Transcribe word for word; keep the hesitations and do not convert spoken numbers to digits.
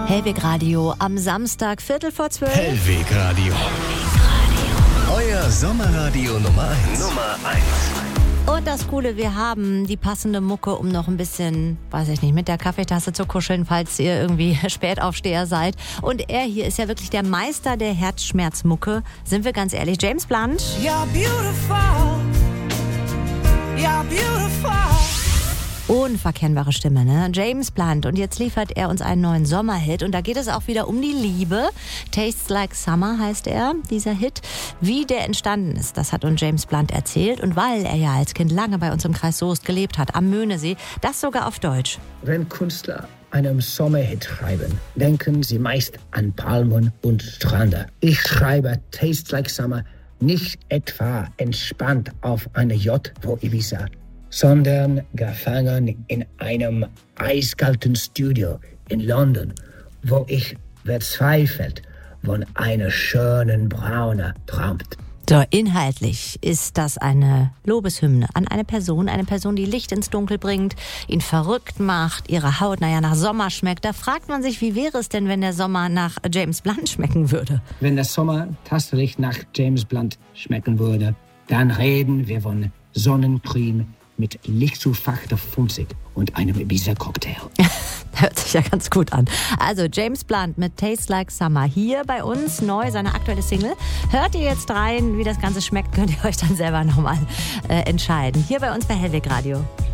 Hellweg Radio am Samstag, Viertel vor zwölf. Hellweg Radio. Euer Sommerradio Nummer eins. Nummer eins. Und das Coole, wir haben die passende Mucke, um noch ein bisschen, weiß ich nicht, mit der Kaffeetasse zu kuscheln, falls ihr irgendwie Spätaufsteher seid. Und er hier ist ja wirklich der Meister der Herzschmerzmucke. Sind wir ganz ehrlich, James Blunt. You're beautiful. You're beautiful. Unverkennbare Stimme, ne? James Blunt. Und jetzt liefert er uns einen neuen Sommerhit. Und da geht es auch wieder um die Liebe. Tastes Like Summer heißt er, dieser Hit. Wie der entstanden ist, das hat uns James Blunt erzählt. Und weil er ja als Kind lange bei uns im Kreis Soest gelebt hat, am Möhnesee, das sogar auf Deutsch. Wenn Künstler einen Sommerhit schreiben, denken sie meist an Palmen und Strände. Ich schreibe Tastes Like Summer nicht etwa entspannt auf einer Yacht vor Ibiza, sondern gefangen in einem eiskalten Studio in London, wo ich verzweifelt von einer schönen Braune träumt. So, inhaltlich ist das eine Lobeshymne an eine Person, eine Person, die Licht ins Dunkel bringt, ihn verrückt macht, ihre Haut, naja, nach Sommer schmeckt. Da fragt man sich, wie wäre es denn, wenn der Sommer nach James Blunt schmecken würde? Wenn der Sommer tatsächlich nach James Blunt schmecken würde, dann reden wir von Sonnencreme mit lichtzufachter Funzig und einem Ibiza-Cocktail. Hört sich ja ganz gut an. Also James Blunt mit Tastes Like Summer hier bei uns, neu, seine aktuelle Single. Hört ihr jetzt rein, wie das Ganze schmeckt, könnt ihr euch dann selber nochmal äh, entscheiden. Hier bei uns bei Hellweg Radio.